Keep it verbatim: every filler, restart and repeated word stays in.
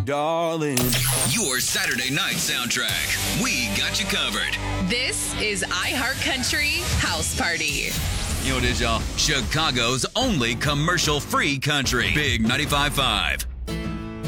darling. Your Saturday night soundtrack. We got you covered. This is iHeartCountry House Party. You know what it is, y'all? Chicago's only commercial-free country. Big ninety-five point five.